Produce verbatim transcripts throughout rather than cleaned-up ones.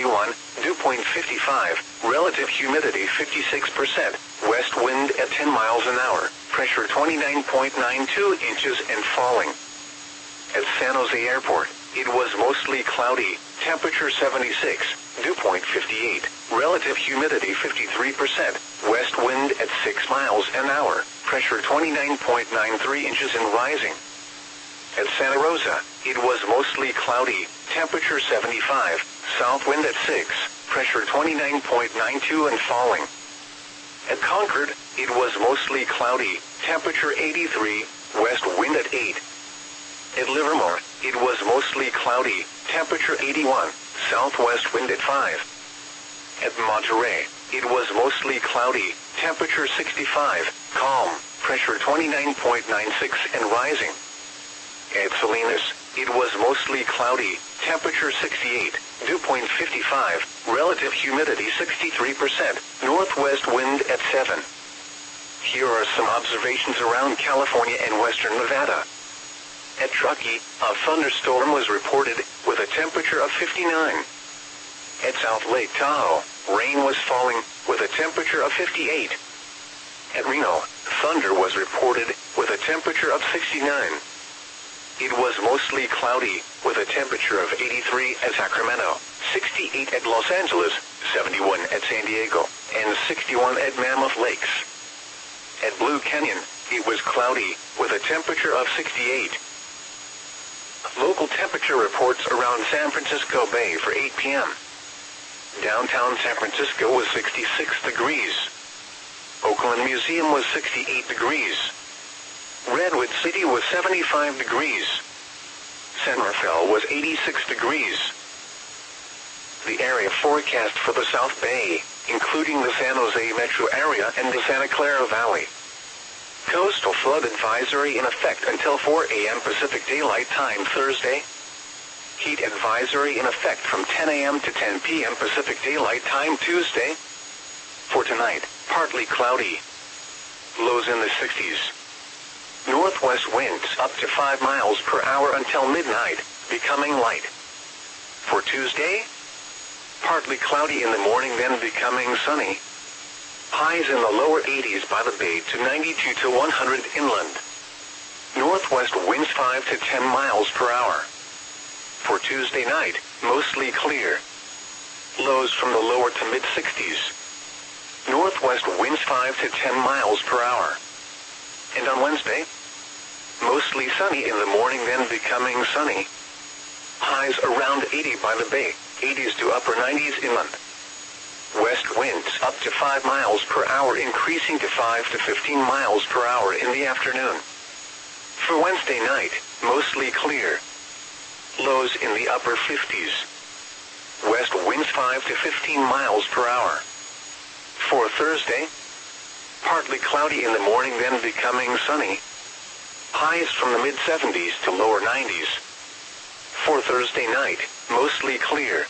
eighty-one, dew point fifty-five, relative humidity fifty-six percent, west wind at ten miles an hour, pressure twenty-nine point nine two inches and falling. At San Jose Airport, it was mostly cloudy, temperature seventy-six, dew point fifty-eight, relative humidity fifty-three percent, west wind at six miles an hour, pressure twenty-nine point nine three inches and rising. At Santa Rosa, it was mostly cloudy, temperature seventy-five, south wind at six, pressure twenty-nine point nine two and falling. At Concord, it was mostly cloudy, temperature eighty-three, west wind at eight. At Livermore, it was mostly cloudy, temperature eighty-one, southwest wind at five. At Monterey, it was mostly cloudy, temperature sixty-five, calm, pressure twenty-nine point nine six and rising. At Salinas, it was mostly cloudy, temperature sixty-eight, dew point fifty-five, relative humidity sixty-three percent, northwest wind at seven. Here are some observations around California and western Nevada. At Truckee, a thunderstorm was reported, with a temperature of fifty-nine. At South Lake Tahoe, rain was falling, with a temperature of fifty-eight. At Reno, thunder was reported, with a temperature of sixty-nine. It was mostly cloudy, with a temperature of eighty-three at Sacramento, sixty-eight at Los Angeles, seventy-one at San Diego, and sixty-one at Mammoth Lakes. At Blue Canyon, it was cloudy, with a temperature of sixty-eight. Local temperature reports around San Francisco Bay for eight p m Downtown San Francisco was sixty-six degrees. Oakland Museum was sixty-eight degrees. Redwood City was seventy-five degrees. San Rafael was eighty-six degrees. The area forecast for the South Bay, including the San Jose metro area and the Santa Clara Valley. Coastal flood advisory in effect until four a m Pacific Daylight Time Thursday. Heat advisory in effect from ten a m to ten p m Pacific Daylight Time Tuesday. For tonight, partly cloudy. Lows in the sixties. Northwest winds up to five miles per hour until midnight, becoming light. For Tuesday, partly cloudy in the morning, then becoming sunny. Highs in the lower eighties by the Bay to ninety-two to one hundred inland. Northwest winds five to ten miles per hour. For Tuesday night, mostly clear. Lows from the lower to mid-sixties. Northwest winds five to ten miles per hour. And on Wednesday, mostly sunny in the morning, then becoming sunny. Highs around eighty by the Bay, eighties to upper nineties inland. West winds up to five miles per hour, increasing to five to fifteen miles per hour in the afternoon. For Wednesday night, mostly clear. Lows in the upper fifties. West winds five to fifteen miles per hour. For Thursday, partly cloudy in the morning, then becoming sunny. Highs from the mid-seventies to lower nineties. For Thursday night, mostly clear.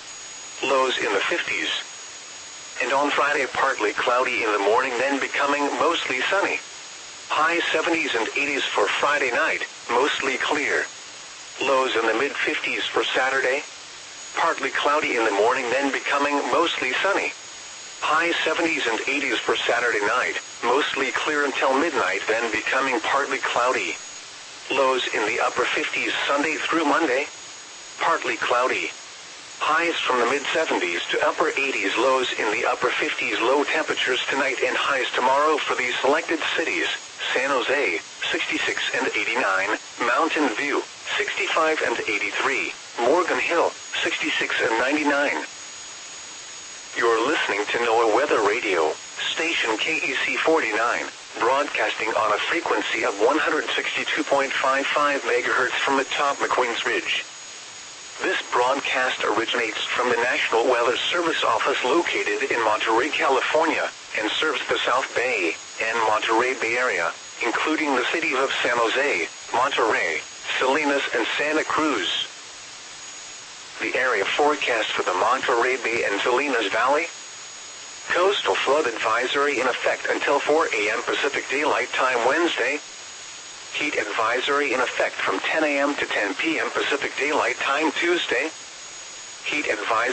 Lows in the fifties. And on Friday, partly cloudy in the morning, then becoming mostly sunny. High seventies and eighties for Friday night, mostly clear. Lows in the mid-fifties for Saturday. Partly cloudy in the morning, then becoming mostly sunny. High seventies and eighties for Saturday night, mostly clear until midnight, then becoming partly cloudy. Lows in the upper fifties Sunday through Monday. Partly cloudy. Highs from the mid-seventies to upper eighties, lows in the upper fifties. Low temperatures tonight and highs tomorrow for these selected cities: San Jose, sixty-six and eighty-nine, Mountain View, sixty-five and eighty-three, Morgan Hill, sixty-six and ninety-nine. You're listening to NOAA Weather Radio, station K E C forty-nine, broadcasting on a frequency of one hundred sixty-two point five five megahertz from atop McQueen's Ridge. This broadcast originates from the National Weather Service office located in Monterey, California, and serves the South Bay and Monterey Bay Area, including the cities of San Jose, Monterey, Salinas, and Santa Cruz. The area forecast for the Monterey Bay and Salinas Valley. Coastal flood advisory in effect until four a m Pacific Daylight Time Wednesday. Heat advisory in effect from ten a m to ten p m Pacific Daylight Time Tuesday. Heat advisory